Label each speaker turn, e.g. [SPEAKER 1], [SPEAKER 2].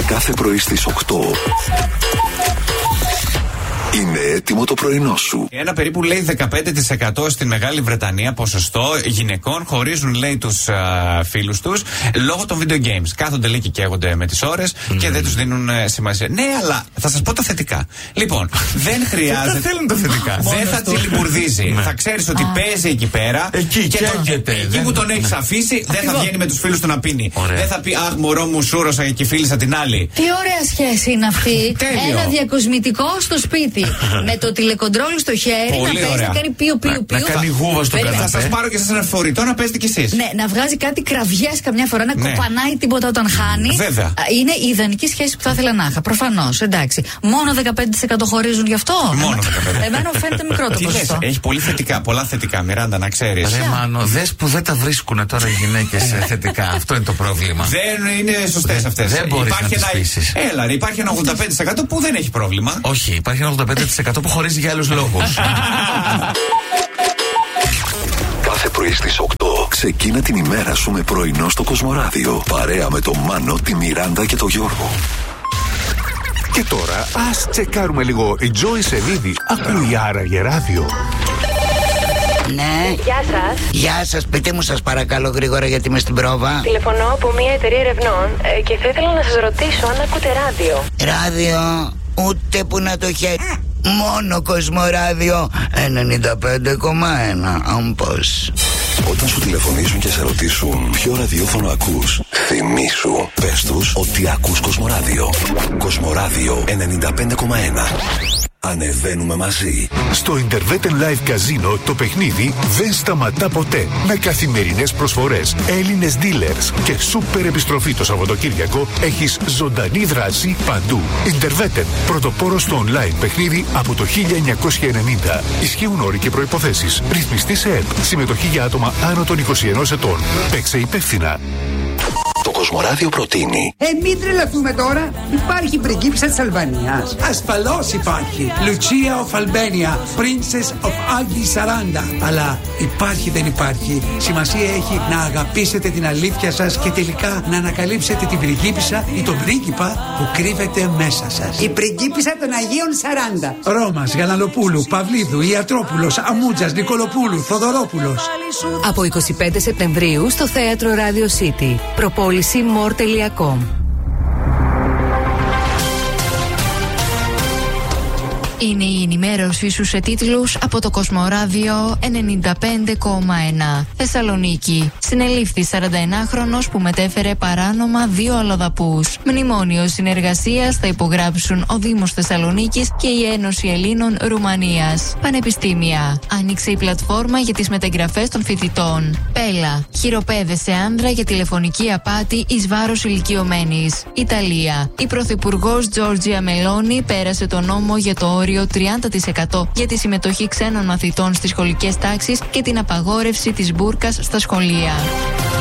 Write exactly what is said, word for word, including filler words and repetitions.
[SPEAKER 1] Κάθε πρωί στις οκτώ. Είναι έτοιμο το πρωινό σου.
[SPEAKER 2] Ένα περίπου λέει δεκαπέντε τοις εκατό στην Μεγάλη Βρετανία ποσοστό γυναικών χωρίζουν, λέει, τους φίλους τους λόγω των video games. Κάθονται, λέει, και καίγονται με τις ώρες mm. και δεν τους δίνουν uh, σημασία. Ναι, αλλά θα σας πω τα θετικά. Λοιπόν, δεν χρειάζεται.
[SPEAKER 3] Δεν θέλουν τα θετικά.
[SPEAKER 2] Δεν θα τσιλιμπουρδίζει. Θα ξέρεις ότι παίζει εκεί πέρα.
[SPEAKER 3] Εκεί
[SPEAKER 2] και
[SPEAKER 3] καίγεται.
[SPEAKER 2] Εκεί που τον έχεις αφήσει, δεν θα βγαίνει με τους φίλους του να πίνει. Δεν θα πει, αχ, μωρό μου, σούρωσα και φίλησα την άλλη.
[SPEAKER 4] Τι ωραία σχέση είναι αυτή. Ένα διακοσμητικό στο σπίτι. Με το τηλεκοντρόλ στο χέρι.
[SPEAKER 2] Πολύ
[SPEAKER 4] να παίζει, να κάνει πίο πίο πίο.
[SPEAKER 3] Να κάνει γούβα στο καναπέ.
[SPEAKER 2] Θα σας πάρω και σας ένα φορητό να παίζετε κι εσείς.
[SPEAKER 4] Ναι, να βγάζει κάτι κραυγές καμιά φορά, να ναι. κοπανάει τίποτα όταν χάνει.
[SPEAKER 2] Βέβαια.
[SPEAKER 4] Είναι η ιδανική σχέση που θα ήθελα να είχα. Προφανώς, εντάξει. Μόνο δεκαπέντε τοις εκατό χωρίζουν γι' αυτό.
[SPEAKER 2] Μόνο δεκαπέντε τοις εκατό.
[SPEAKER 4] Εμένα μου φαίνεται μικρό το ποσοστό.
[SPEAKER 2] Έχει πολύ θετικά, πολλά θετικά, Μιράντα, να ξέρεις.
[SPEAKER 3] Ρε Μάνο, δες που δεν τα βρίσκουν τώρα οι γυναίκες θετικά. Αυτό είναι το πρόβλημα.
[SPEAKER 2] Δεν είναι σωστές αυτές.
[SPEAKER 3] Δεν μπορείς να τις πείσεις.
[SPEAKER 2] Έλα, υπάρχει ένα ογδόντα πέντε τοις εκατό που δεν έχει πρόβλημα.
[SPEAKER 3] Όχι, υπάρχει ένα ογδόντα πέντε τοις εκατό που χωρίζει για άλλους λόγους.
[SPEAKER 1] Κάθε πρωί στις οκτώ ξεκίνα την ημέρα σου με πρωινό στο Κοσμοράδιο. Παρέα με τον Μάνο, τη Μιράντα και τον Γιώργο.
[SPEAKER 5] Και τώρα ας τσεκάρουμε λίγο. Η Τζόη Σελίδη ακούει άραγε ράδιο?
[SPEAKER 6] Ναι.
[SPEAKER 7] Γεια σας.
[SPEAKER 6] Γεια σας, πείτε μου σας παρακαλώ γρήγορα γιατί είμαι στην πρόβα.
[SPEAKER 7] Τηλεφωνώ από μια εταιρεία ερευνών ε, και θα ήθελα να σας ρωτήσω αν ακούτε ράδιο.
[SPEAKER 6] Ράδιο, ούτε που να το χαίρει. Μόνο Κοσμοράδιο ενενήντα πέντε κόμμα ένα. Αν πώς.
[SPEAKER 1] Όταν σου τηλεφωνήσουν και σε ρωτήσουν ποιο ραδιόφωνο ακούς, θυμήσου, πες τους ότι ακούς Κοσμοράδιο. Κοσμοράδιο ενενήντα πέντε κόμμα ένα. Ανεβαίνουμε μαζί.
[SPEAKER 5] Στο Interveten Live Casino το παιχνίδι δεν σταματά ποτέ. Με καθημερινές προσφορές, Έλληνες dealers και σούπερ επιστροφή το Σαββατοκύριακο, έχεις ζωντανή δράση παντού. Interveten, πρωτοπόρος στο online παιχνίδι από το χίλια εννιακόσια ενενήντα. Ισχύουν όροι και προϋποθέσεις. Ρυθμιστή σε ΕΠ. Συμμετοχή για άτομα άνω των είκοσι ενός ετών. Παίξε υπεύθυνα.
[SPEAKER 1] Το Κοσμοράδιο προτείνει.
[SPEAKER 8] Ε, μην τρελαθούμε τώρα. Υπάρχει πριγκίπισσα της Αλβανίας. Ασφαλώς υπάρχει. Lucia of Albania, Princess of Agi σαράντα. Αλλά υπάρχει δεν υπάρχει. Σημασία έχει να αγαπήσετε την αλήθεια σας και τελικά να ανακαλύψετε την πριγκίπισσα ή τον πρίγκιπα που κρύβεται μέσα σας. Η πριγκίπισσα των Αγίων σαράντα. Ρώμας, Γαλανοπούλου, Παυλίδου, Ιατρόπουλος, Αμούτζας, Νικολοπούλου, Θοδωρόπουλος.
[SPEAKER 9] Από είκοσι πέντε Σεπτεμβρίου στο θέατρο Radio City. Προπόληση more τελεία com.
[SPEAKER 10] Είναι η ενημέρωση σου σε τίτλους από το Κοσμοράδιο ενενήντα πέντε κόμμα ένα. Θεσσαλονίκη. Συνελήφθη σαρανταενάχρονος που μετέφερε παράνομα δύο αλλοδαπούς. Μνημόνιο συνεργασίας θα υπογράψουν ο Δήμος Θεσσαλονίκης και η Ένωση Ελλήνων Ρουμανίας. Πανεπιστήμια. Άνοιξε η πλατφόρμα για τις μεταγραφές των φοιτητών. Πέλα. Χειροπέδεσε άνδρα για τηλεφωνική απάτη εις βάρος ηλικιωμένης. Ιταλία. Η Πρωθυπουργός Τζόρτζια Μελόνι πέρασε το νόμο για το όριο τριάντα τοις εκατό για τη συμμετοχή ξένων μαθητών στις σχολικές τάξεις και την απαγόρευση της μπούρκας στα σχολεία.